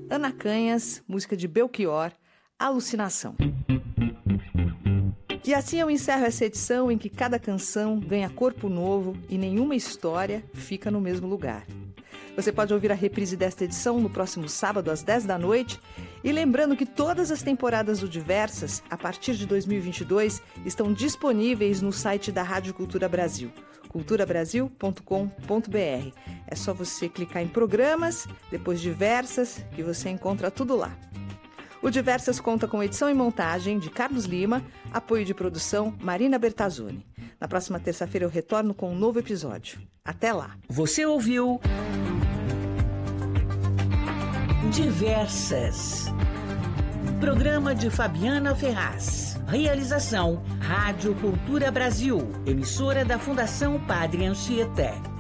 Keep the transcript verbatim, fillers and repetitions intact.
Ana Canhas, música de Belchior, Alucinação. E assim eu encerro essa edição em que cada canção ganha corpo novo e nenhuma história fica no mesmo lugar. Você pode ouvir a reprise desta edição no próximo sábado às dez da noite. E lembrando que todas as temporadas do Diversas, a partir de dois mil e vinte e dois, estão disponíveis no site da Rádio Cultura Brasil, cultura brasil ponto com ponto b r. É só você clicar em Programas, depois Diversas, que você encontra tudo lá. O Diversas conta com edição e montagem de Carlos Lima, apoio de produção Marina Bertazzoni. Na próxima terça-feira eu retorno com um novo episódio. Até lá! Você ouviu Diversas. Programa de Fabiana Ferraz. Realização Rádio Cultura Brasil, emissora da Fundação Padre Anchieta.